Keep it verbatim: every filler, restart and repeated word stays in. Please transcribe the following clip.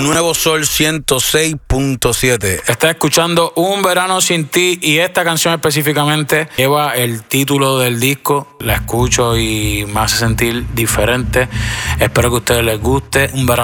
Nuevo Sol ciento seis punto siete. Estás escuchando Un Verano Sin Ti y esta canción específicamente lleva el título del disco. La escucho y me hace sentir diferente. Espero que a ustedes les guste. Un Verano